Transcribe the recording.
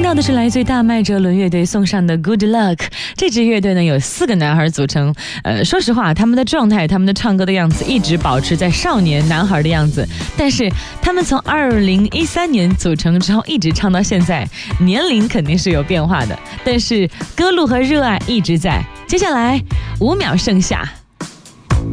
到的是来自于大麦哲伦乐队送上的 Good Luck。 这支乐队呢有4个男孩组成，说实话他们的状态，他们的唱歌的样子一直保持在少年男孩的样子，但是他们从2013年组成之后一直唱到现在，年龄肯定是有变化的，但是歌路和热爱一直在。接下来5秒盛夏。